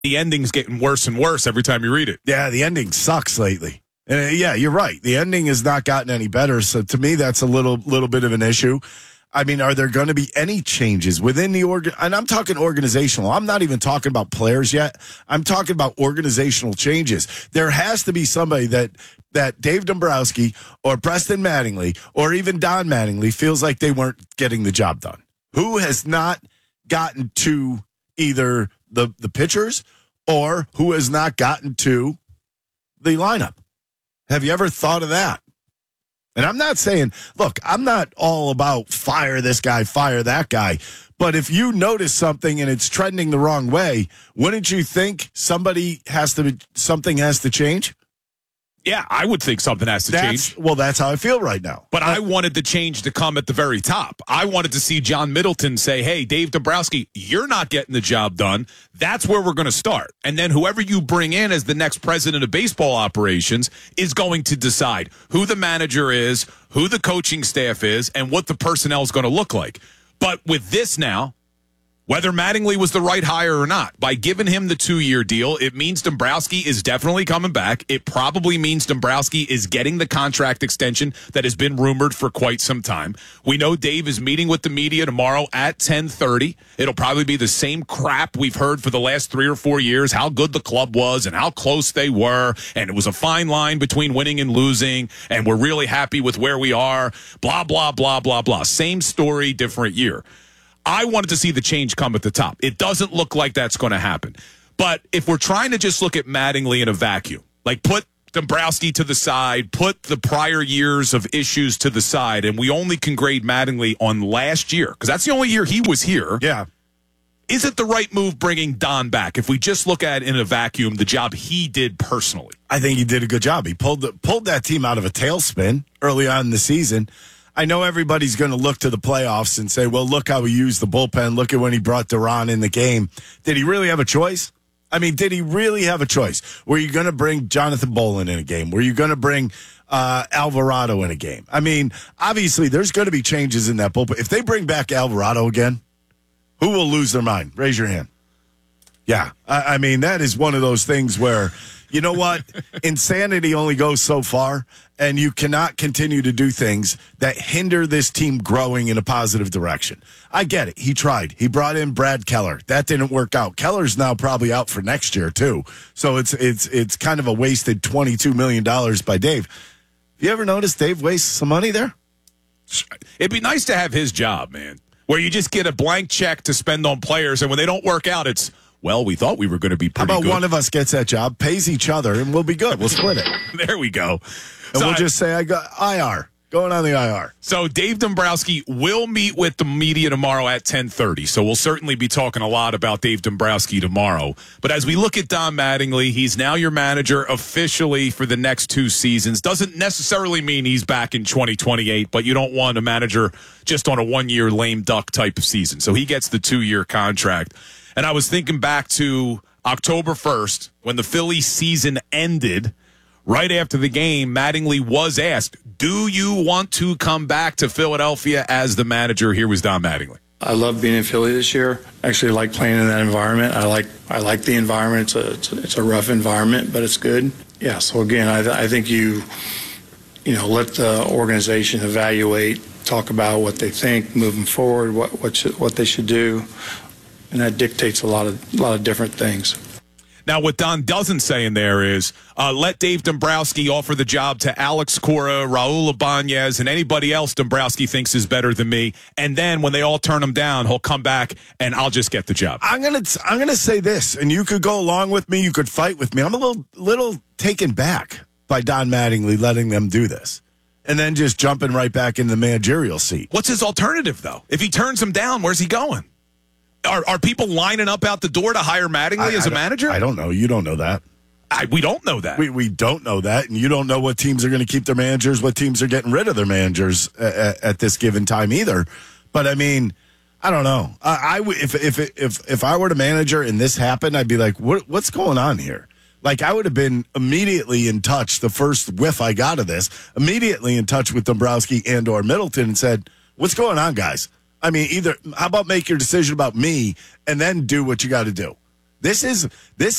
The ending's getting worse and worse every time you read it. Yeah, the ending sucks lately. Yeah, you're right. The ending has not gotten any better. So to me, that's a little bit of an issue. I mean, are there going to be any changes within the and I'm talking organizational. I'm not even talking about players yet. I'm talking about organizational changes. There has to be somebody that Dave Dombrowski or Preston Mattingly or even Don Mattingly feels like they weren't getting the job done. Who has not gotten to either the pitchers or who has not gotten to the lineup? Have you ever thought of that? And I'm not saying, look, I'm not all about fire this guy, fire that guy. But if you notice something and it's trending the wrong way, wouldn't you think something has to change? Yeah, I would think something has to change. Well, that's how I feel right now. But I wanted the change to come at the very top. I wanted to see John Middleton say, hey, Dave Dombrowski, you're not getting the job done. That's where we're going to start. And then whoever you bring in as the next president of baseball operations is going to decide who the manager is, who the coaching staff is, and what the personnel is going to look like. But with this now, whether Mattingly was the right hire or not, by giving him the 2-year deal, it means Dombrowski is definitely coming back. It probably means Dombrowski is getting the contract extension that has been rumored for quite some time. We know Dave is meeting with the media tomorrow at 10:30. It'll probably be the same crap we've heard for the last 3 or 4 years, how good the club was and how close they were, and it was a fine line between winning and losing, and we're really happy with where we are, blah, blah, blah, blah, blah. Same story, different year. I wanted to see the change come at the top. It doesn't look like that's going to happen. But if we're trying to just look at Mattingly in a vacuum, like put Dombrowski to the side, put the prior years of issues to the side, and we only can grade Mattingly on last year, because that's the only year he was here. Yeah. Is it the right move bringing Don back? If we just look at it in a vacuum, the job he did personally. I think he did a good job. He pulled that team out of a tailspin early on in the season. I know everybody's going to look to the playoffs and say, well, look how he used the bullpen. Look at when he brought Duran in the game. Did he really have a choice? I mean, did he really have a choice? Were you going to bring Jonathan Bolin in a game? Were you going to bring Alvarado in a game? I mean, obviously, there's going to be changes in that bullpen. If they bring back Alvarado again, who will lose their mind? Raise your hand. Yeah. I mean, that is one of those things where, you know what? Insanity only goes so far, and you cannot continue to do things that hinder this team growing in a positive direction. I get it. He tried. He brought in Brad Keller. That didn't work out. Keller's now probably out for next year, too. So it's kind of a wasted $22 million by Dave. You ever notice Dave wastes some money there? It'd be nice to have his job, man, where you just get a blank check to spend on players, and when they don't work out, it's, well, we thought we were going to be pretty good. How about one of us gets that job, pays each other, and we'll be good. We'll split it. There we go. And we'll just say, I got IR. Going on the IR. So Dave Dombrowski will meet with the media tomorrow at 10:30. So we'll certainly be talking a lot about Dave Dombrowski tomorrow. But as we look at Don Mattingly, he's now your manager officially for the next 2 seasons. Doesn't necessarily mean he's back in 2028, but you don't want a manager just on a 1-year lame duck type of season. So he gets the 2-year contract. And I was thinking back to October 1st when the Phillies season ended. Right after the game, Mattingly was asked, do you want to come back to Philadelphia as the manager? Here was Don Mattingly. I love being in Philly this year. Actually, I like playing in that environment. I like the environment. It's a rough environment, but it's good. Yeah, so again, I think you let the organization evaluate, talk about what they think moving forward, what they should do, and that dictates a lot of different things. Now, what Don doesn't say in there is let Dave Dombrowski offer the job to Alex Cora, Raul Ibanez, and anybody else Dombrowski thinks is better than me. And then when they all turn him down, he'll come back and I'll just get the job. I'm gonna say this, and you could go along with me. You could fight with me. I'm a little taken back by Don Mattingly letting them do this, and then just jumping right back into the managerial seat. What's his alternative, though? If he turns him down, where's he going? Are people lining up out the door to hire Mattingly as a manager? I don't know. You don't know that. We don't know that. We don't know that, and you don't know what teams are going to keep their managers, what teams are getting rid of their managers at this given time either. But I mean, I don't know. If I were the manager and this happened, I'd be like, what's going on here? Like, I would have been immediately in touch, the first whiff I got of this, immediately in touch with Dombrowski and or Middleton and said, what's going on, guys? I mean, how about make your decision about me and then do what you got to do? This